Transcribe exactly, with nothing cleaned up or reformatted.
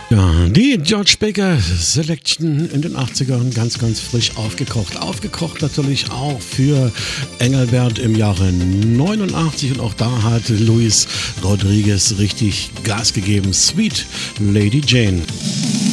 Ja, die George Baker Selection in den achtzigern, ganz, ganz frisch aufgekocht. Aufgekocht natürlich auch für Engelbert im Jahre neunundachtzig und auch da hat Luis Rodriguez richtig Gas gegeben. Sweet Lady Jane.